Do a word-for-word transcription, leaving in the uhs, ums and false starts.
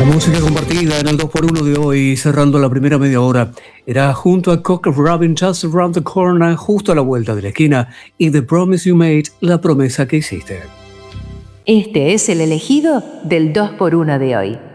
La música compartida en el dos por uno de hoy, cerrando la primera media hora, era junto a Cocker Robin, Just Around the Corner, justo a la vuelta de la esquina, y The Promise You Made, la promesa que hiciste. Este es el elegido del dos por uno de hoy.